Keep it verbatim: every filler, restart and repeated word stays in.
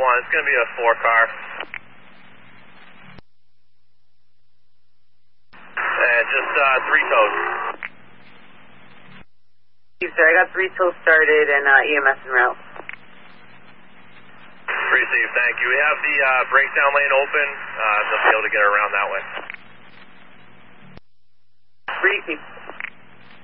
one. It's going to be a four car. And just uh, three tows. Sir, I got three tows started and uh, E M S en route. Received, thank you. We have the uh, breakdown lane open. Uh, they'll be able to get around that way. Three, keep